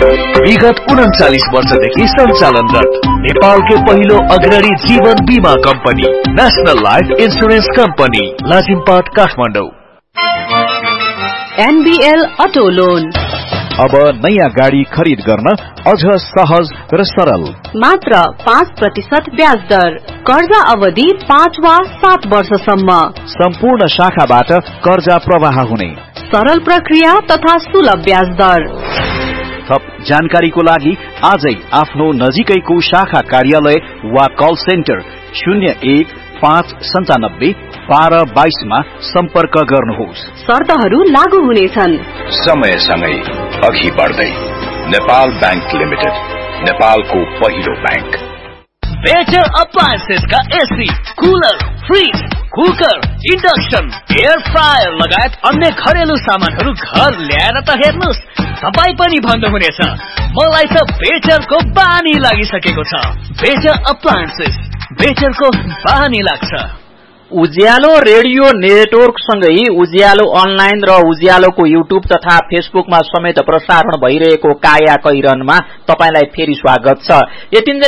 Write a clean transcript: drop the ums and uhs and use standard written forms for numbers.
विगत 39 वर्षदेखि सञ्चालनरत नेपालकै पहिलो अग्रणी जीवन बीमा company national life insurance company Lazimpat Kathmandu. NBL auto loan अब नयाँ गाडी खरिद गर्न अझ सहज र सरल। मात्र 5% ब्याज दर, कर्जा अवधि 5 वा 7 वर्षसम्म। सम्पूर्ण शाखाबाट कर्जा प्रवाह हुने सरल प्रक्रिया तथा सुलभ ब्याज दर। थप जानकारीको लागि आजै आफ्नो नजिकैको शाखा कार्यालय वा कल सेन्टर 0159521222 मा सम्पर्क गर्नुहोस्। शर्तहरू लागू हुनेछन्। समयसँगै अघि बढ्दै नेपाल बैंक लिमिटेड, नेपालको पहिलो बैंक। बेटर अप्लायन्सेस का AC, cooler, fridge, cooker, induction, air fryer लगायत अन्य घरेलु सामानहरू घर ल्याएर त हेर्नुस्, तपाई पनि भन्नुहुनेछ मलाई त बेटरको बानी लागिसकेको छ। बेटर अप्लायन्सेस, बेटरको बानी लाग्छ। उज्यालो रेडियो नेटवर्क सँगै उज्यालो अनलाइन र उज्यालोको युट्युब तथा फेसबुकमा समेत प्रसारण भइरहेको काया कैरनमा तपाईलाई फेरि स्वागत छ। यतिन्जेल